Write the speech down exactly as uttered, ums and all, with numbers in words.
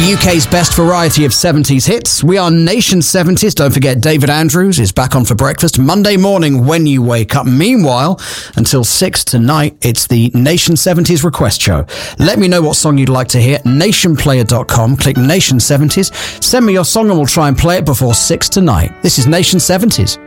U K's best variety of seventies hits. We are Nation seventies. Don't forget David Andrews is back on for breakfast Monday morning when you wake up. Meanwhile, until six tonight, it's the Nation seventies Request Show. Let me know what song you'd like to hear. nation player dot com. Click Nation seventies. Send me your song and we'll try and play it before six tonight. This is Nation seventies.